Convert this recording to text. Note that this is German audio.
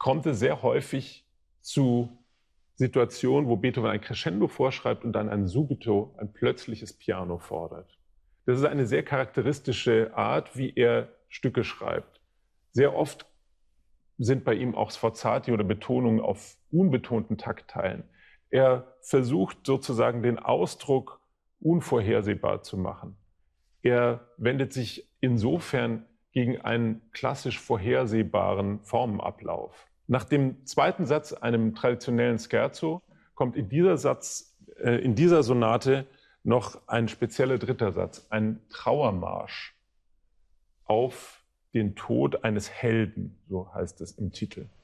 kommt es sehr häufig zu Situationen, wo Beethoven ein Crescendo vorschreibt und dann ein Subito, ein plötzliches Piano fordert. Das ist eine sehr charakteristische Art, wie er Stücke schreibt. Sehr oft sind bei ihm auch Sforzati oder Betonungen auf unbetonten Taktteilen. Er versucht sozusagen den Ausdruck unvorhersehbar zu machen. Er wendet sich insofern gegen einen klassisch vorhersehbaren Formenablauf. Nach dem zweiten Satz, einem traditionellen Scherzo, kommt in dieser Sonate noch ein spezieller dritter Satz, ein Trauermarsch auf den Tod eines Helden, so heißt es im Titel.